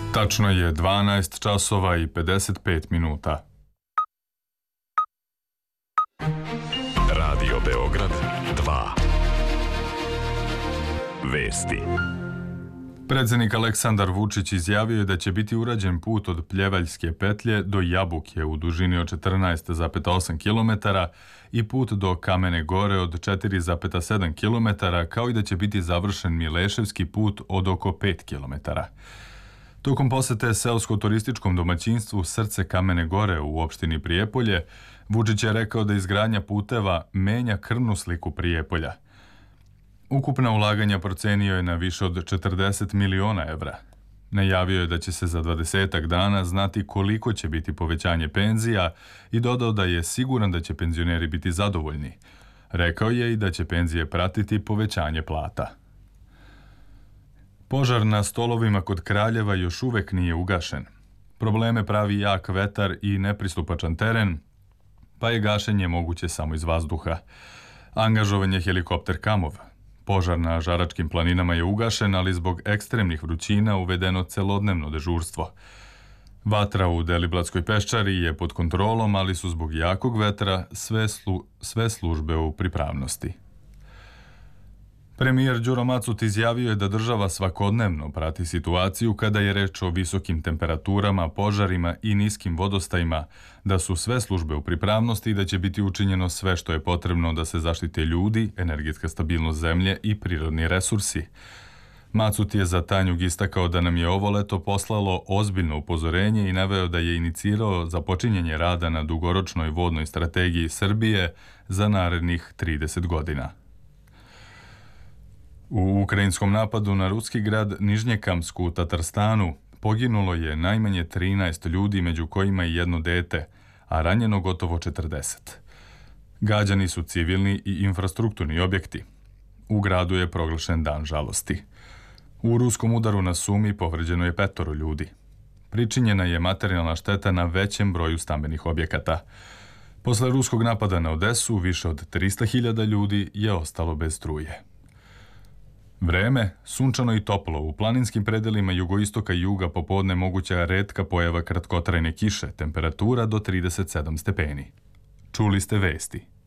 Tačno je 12 časova i 55 minuta. Radio Beograd 2. Vesti. Predsjednik Aleksandar Vučić izjavio je da će biti urađen put od Pljevaljske petlje do Jabuke u dužini od 14,8 km i put do Kamene Gore od 4,7 km, kao i da će biti završen Mileševski put od oko 5 km. Tokom posete seosko-turističkom domaćinstvu Srce Kamene Gore u opštini Prijepolje, Vučić je rekao da izgradnja puteva menja krvnu sliku Prijepolja. Ukupna ulaganja procenio je na više od 40 miliona evra. Najavio je da će se za 20 dana znati koliko će biti povećanje penzija i dodao da je siguran da će penzioneri biti zadovoljni. Rekao je i da će penzije pratiti povećanje plata. Požar na stolovima kod Kraljeva još uvek nije ugašen. Probleme pravi jak vetar i nepristupačan teren, pa je gašenje moguće samo iz vazduha. Angažovan je helikopter Kamov. Požar na Žaračkim planinama je ugašen, ali zbog ekstremnih vrućina uvedeno celodnevno dežurstvo. Vatra u Deliblatskoj peščari je pod kontrolom, ali su zbog jakog vetra sve službe u pripravnosti. Premijer Đuro Macut izjavio je da država svakodnevno prati situaciju kada je reč o visokim temperaturama, požarima i niskim vodostajima, da su sve službe u pripravnosti i da će biti učinjeno sve što je potrebno da se zaštite ljudi, energetska stabilnost zemlje i prirodni resursi. Macut je za Tanjug istakao da nam je ovo leto poslalo ozbiljno upozorenje i naveo da je inicirao započinjanje rada na dugoročnoj vodnoj strategiji Srbije za narednih 30 godina. U ukrajinskom napadu na ruski grad Nižnjekamsku u Tatarstanu poginulo je najmanje 13 ljudi, među kojima i jedno dete, a ranjeno gotovo 40. Gađani su civilni i infrastrukturni objekti. U gradu je proglašen dan žalosti. U ruskom udaru na Sumi povređeno je 5 ljudi. Pričinjena je materijalna šteta na većem broju stambenih objekata. Posle ruskog napada na Odesu, više od 300.000 ljudi je ostalo bez struje. Vreme, sunčano i toplo, u planinskim predelima jugoistoka i juga popodne moguća retka pojava kratkotrajne kiše, temperatura do 37 stepeni. Čuli ste vesti.